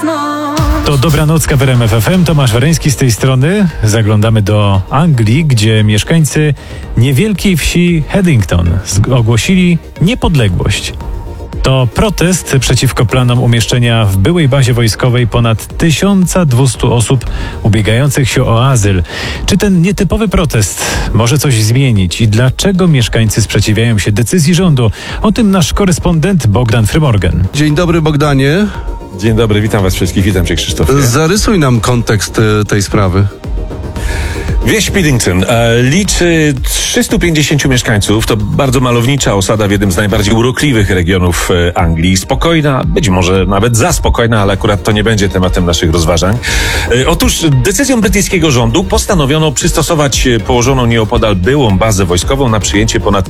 To Dobranocka w RMF FM. Tomasz Wereński z tej strony. Zaglądamy do Anglii, gdzie mieszkańcy niewielkiej wsi Headington ogłosili niepodległość. To protest przeciwko planom umieszczenia w byłej bazie wojskowej ponad 1200 osób ubiegających się o azyl. Czy ten nietypowy protest może coś zmienić i dlaczego mieszkańcy sprzeciwiają się decyzji rządu? O tym nasz korespondent Bogdan Frymorgan. Dzień dobry, Bogdanie. Dzień dobry, witam was wszystkich, witam cię, Krzysztofie. Zarysuj nam kontekst tej sprawy. Wieś Piddington liczy 350 mieszkańców. To bardzo malownicza osada w jednym z najbardziej urokliwych regionów Anglii. Spokojna, być może nawet za spokojna, ale akurat to nie będzie tematem naszych rozważań. Otóż decyzją brytyjskiego rządu postanowiono przystosować położoną nieopodal byłą bazę wojskową na przyjęcie ponad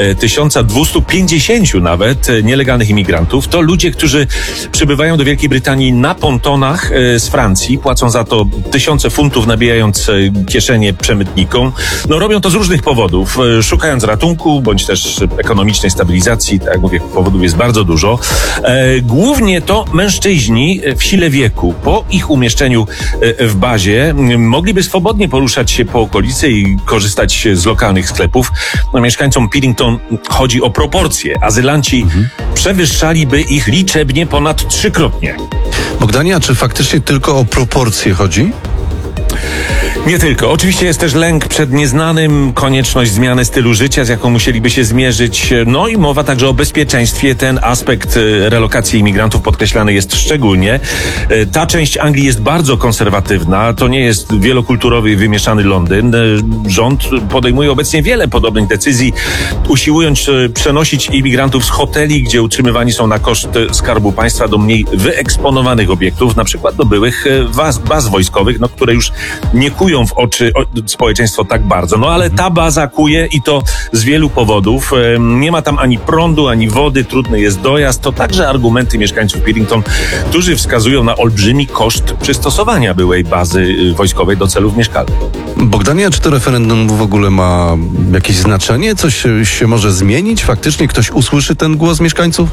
1250 nawet nielegalnych imigrantów. To ludzie, którzy przybywają do Wielkiej Brytanii na pontonach z Francji, płacą za to tysiące funtów, nabijając kieszenie przemytnikom. No, robią to z różnych powodów, szukając ratunku, bądź też ekonomicznej stabilizacji. Tak jak mówię, powodów jest bardzo dużo. Głównie to mężczyźni w sile wieku. Po ich umieszczeniu w bazie mogliby swobodnie poruszać się po okolicy i korzystać z lokalnych sklepów. No, mieszkańcom Piddington chodzi o proporcje. Azylanci przewyższaliby ich liczebnie ponad 3-krotnie. Bogdanie, a czy faktycznie tylko o proporcje chodzi? Nie tylko. Oczywiście jest też lęk przed nieznanym, konieczność zmiany stylu życia, z jaką musieliby się zmierzyć. No i mowa także o bezpieczeństwie. Ten aspekt relokacji imigrantów podkreślany jest szczególnie. Ta część Anglii jest bardzo konserwatywna. To nie jest wielokulturowy i wymieszany Londyn. Rząd podejmuje obecnie wiele podobnych decyzji, usiłując przenosić imigrantów z hoteli, gdzie utrzymywani są na koszt Skarbu Państwa, do mniej wyeksponowanych obiektów, na przykład do byłych baz wojskowych, no, które już nie kują w oczy społeczeństwo tak bardzo. No ale ta baza kuje i to z wielu powodów. Nie ma tam ani prądu, ani wody, trudny jest dojazd. To także argumenty mieszkańców Piddington, którzy wskazują na olbrzymi koszt przystosowania byłej bazy wojskowej do celów mieszkalnych. Bogdanie, a czy to referendum w ogóle ma jakieś znaczenie? Coś się może zmienić? Faktycznie ktoś usłyszy ten głos mieszkańców?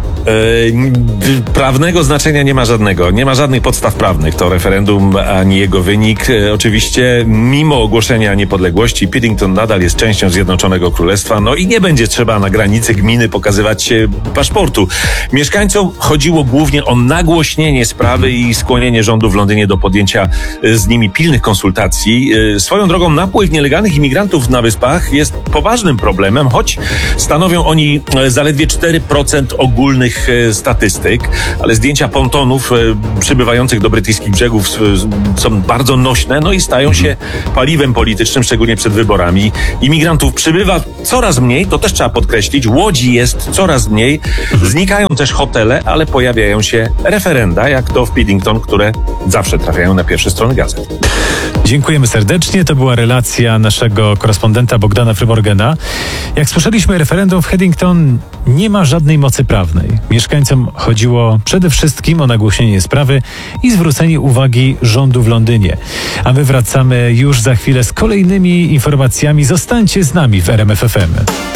Prawnego znaczenia nie ma żadnego. Nie ma żadnych podstaw prawnych. To referendum, ani jego wynik. Oczywiście, mimo ogłoszenia niepodległości, Piddington nadal jest częścią Zjednoczonego Królestwa. No i nie będzie trzeba na granicy gminy pokazywać paszportu. Mieszkańcom chodziło głównie o nagłośnienie sprawy i skłonienie rządu w Londynie do podjęcia z nimi pilnych konsultacji. Swoją drogą, napływ nielegalnych imigrantów na wyspach jest poważnym problemem, choć stanowią oni zaledwie 4% ogólnych statystyk, ale zdjęcia pontonów przybywających do brytyjskich brzegów są bardzo nośne, no i stają się paliwem politycznym, szczególnie przed wyborami. Imigrantów przybywa coraz mniej, to też trzeba podkreślić, łodzi jest coraz mniej, znikają też hotele, ale pojawiają się referenda, jak to w Piddington, które zawsze trafiają na pierwsze strony gazet. Dziękujemy serdecznie. To była relacja naszego korespondenta Bogdana Frymorgana. Jak słyszeliśmy, referendum w Headington nie ma żadnej mocy prawnej. Mieszkańcom chodziło przede wszystkim o nagłośnienie sprawy i zwrócenie uwagi rządu w Londynie. A my wracamy już za chwilę z kolejnymi informacjami. Zostańcie z nami w RMF FM.